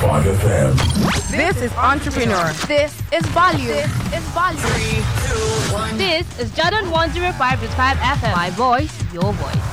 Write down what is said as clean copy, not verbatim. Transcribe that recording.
105 FM. This is Entrepreneur. This is Value. This is Value. 3, 2, 1. This is Jordan 105.5 FM. My voice, your voice.